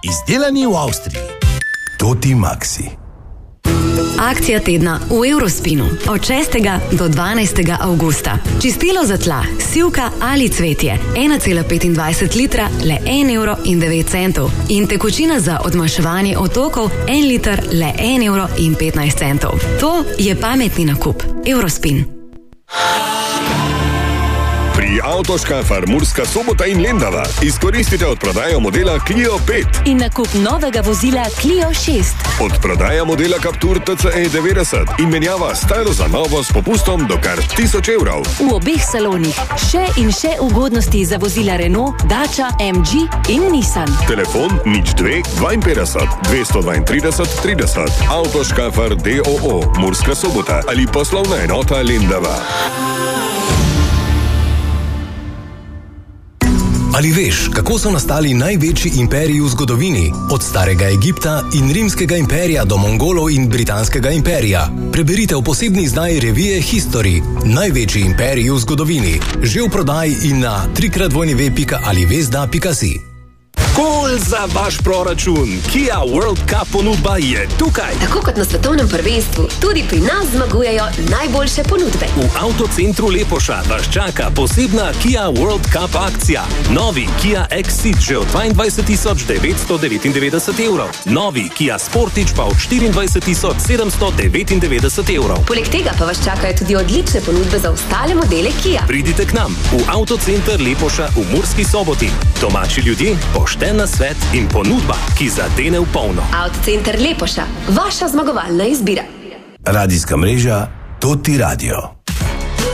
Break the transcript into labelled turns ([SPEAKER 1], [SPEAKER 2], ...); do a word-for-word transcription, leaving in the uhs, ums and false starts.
[SPEAKER 1] izdelani v Avstriji. Toti Maxi.
[SPEAKER 2] Akcija tedna v Eurospinu od šestega do dvanajstega avgusta. Čistilo za tla, sivka ali cvetje, ena cela petindvajset litra, le en evro in devet centov. In tekočina za odmaševanje otokov, en liter, le en evro in petnajst centov. To je pametni nakup. Eurospin.
[SPEAKER 3] Pri Avtoškafar Murska Sobota in Lendava izkoristite odprodajo modela Clio pet
[SPEAKER 4] in nakup novega vozila Clio šest.
[SPEAKER 3] Odprodaja modela Captur T C E devetdeset in menjava staro za novo s popustom do kar tisoč evrov.
[SPEAKER 4] V obeh salonih še in še ugodnosti za vozila Renault, Dacia, M G in Nissan.
[SPEAKER 3] Telefon nič dve dvainpetdeset dvesto dvaintrideset trideset. Avtoškafar D O O Murska Sobota ali poslovna enota Lendava.
[SPEAKER 5] Ali veš, kako so nastali največji imperiji v zgodovini? Od starega Egipta in rimskega imperija do Mongolov in britanskega imperija. Preberite v posebni izdaji revije History. Največji imperiji v zgodovini. Že v prodaji in na trikrat dvojni ve pika ali vezda pika si.
[SPEAKER 6] Gol za vaš proračun. Kia World Cup ponudba je tukaj.
[SPEAKER 7] Tako kot na svetovnem prvenstvu, tudi pri nas zmagujejo najboljše ponudbe.
[SPEAKER 6] V Avtocentru Lepoša vas čaka posebna Kia World Cup akcija. Novi Kia Exceed že od dvaindvajset tisoč devetsto devetindevetdeset evrov. Novi Kia Sportage pa od štiriindvajset tisoč sedemsto devetindevetdeset evrov.
[SPEAKER 7] Poleg tega pa vas čakajo tudi odlične ponudbe za ostale modele Kia.
[SPEAKER 6] Pridite k nam v Avtocenter Lepoša v Murski Soboti. Domači ljudje, pošteni na svet in ponudba, ki zadene v polno.
[SPEAKER 7] Avtocenter Lepoša, vaša zmagovalna izbira.
[SPEAKER 1] Radijska mreža Toti Radio.